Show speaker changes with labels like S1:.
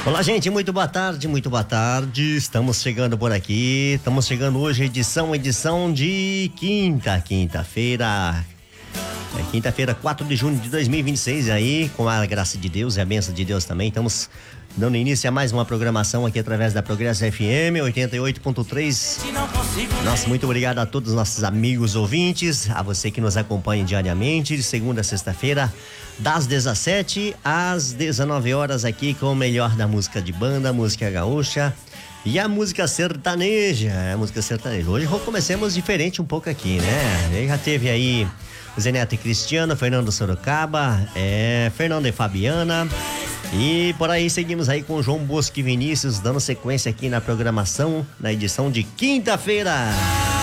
S1: Olá, gente, muito boa tarde, muito boa tarde. Estamos chegando por aqui. Estamos chegando hoje, edição de quinta-feira. Quinta-feira, 4 de junho de 2026. Aí, com a graça de Deus e a bênção de Deus também, estamos dando início a mais uma programação aqui através da Progresso FM 88.3. Nossa, muito obrigado a todos os nossos amigos ouvintes, a você que nos acompanha diariamente, de segunda a sexta-feira, das 17 às 19 horas, aqui com o melhor da música de banda, música gaúcha e a música sertaneja. Hoje comecemos diferente um pouco aqui, né? Já teve aí Zé Neto e Cristiano, Fernando Sorocaba, Fernando e Fabiana. E por aí seguimos aí com João Bosco e Vinícius, dando sequência aqui na programação, na edição de quinta-feira.